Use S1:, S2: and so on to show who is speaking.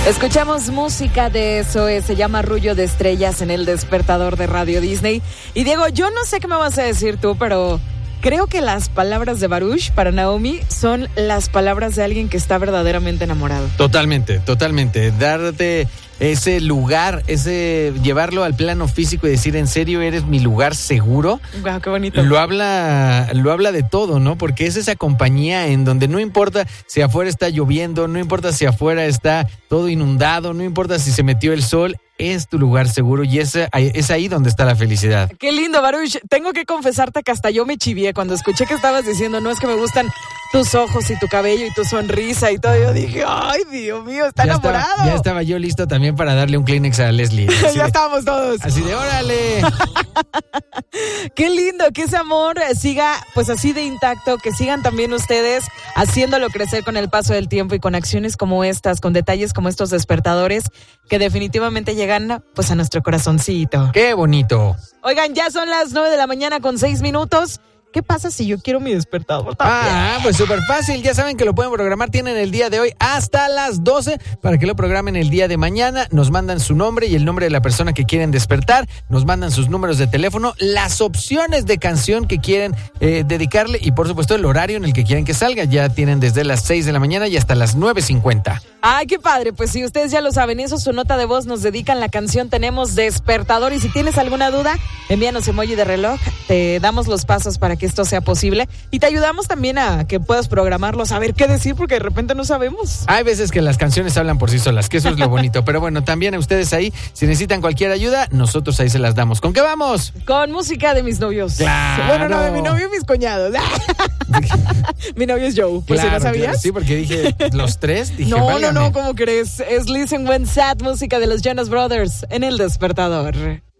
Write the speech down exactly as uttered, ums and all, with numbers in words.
S1: Escuchamos música de eso, se llama Arrullo de Estrellas en el despertador de Radio Disney. Y Diego, yo no sé qué me vas a decir tú, pero creo que las palabras de Baruch para Naomi son las palabras de alguien que está verdaderamente enamorado.
S2: Totalmente, totalmente. Darte ese lugar, ese llevarlo al plano físico y decir, en serio, eres mi lugar seguro.
S1: Wow, qué bonito.
S2: Lo habla, lo habla de todo, ¿no? Porque es esa compañía en donde no importa si afuera está lloviendo, no importa si afuera está todo inundado, no importa si se metió el sol, es tu lugar seguro y es, es ahí donde está la felicidad.
S1: Qué lindo, Baruch. Tengo que confesarte que hasta yo me chivié cuando escuché que estabas diciendo, no, es que me gustan tus ojos y tu cabello y tu sonrisa y todo. Yo dije, ay, Dios mío, está
S2: ya
S1: enamorado.
S2: Estaba, ya estaba yo listo también para darle un Kleenex a Leslie.
S1: Ya
S2: de,
S1: estábamos todos.
S2: Así de, órale.
S1: Qué lindo, que ese amor siga pues así de intacto, que sigan también ustedes haciéndolo crecer con el paso del tiempo y con acciones como estas, con detalles como estos despertadores que definitivamente llegan pues a nuestro corazoncito.
S2: Qué bonito.
S1: Oigan, ya son las nueve de la mañana con seis minutos. ¿Qué pasa si yo quiero mi despertador también?
S2: Ah, pues súper fácil. Ya saben que lo pueden programar. Tienen el día de hoy hasta las doce para que lo programen el día de mañana. Nos mandan su nombre y el nombre de la persona que quieren despertar. Nos mandan sus números de teléfono, las opciones de canción que quieren eh, dedicarle y, por supuesto, el horario en el que quieren que salga. Ya tienen desde las seis de la mañana y hasta las nueve cincuenta.
S1: Ay, qué padre. Pues si ustedes ya lo saben, eso, su nota de voz, nos dedican la canción Tenemos Despertador. Y si tienes alguna duda, envíanos emoji de reloj. Te damos los pasos para que que esto sea posible y te ayudamos también a que puedas programarlo, saber qué decir, porque de repente no sabemos.
S2: Hay veces que las canciones hablan por sí solas, que eso es lo bonito, pero bueno, también a ustedes ahí, si necesitan cualquier ayuda, nosotros ahí se las damos. ¿Con qué vamos?
S1: Con música de mis novios.
S2: Claro.
S1: Bueno, no, de mi novio y mis cuñados. Mi novio es Joe, por claro, si no sabías.
S2: Claro, sí, porque dije los tres. Dije,
S1: no,
S2: válgame.
S1: no, no, ¿cómo crees? Es Listen When Sad, música de los Jonas Brothers en el despertador.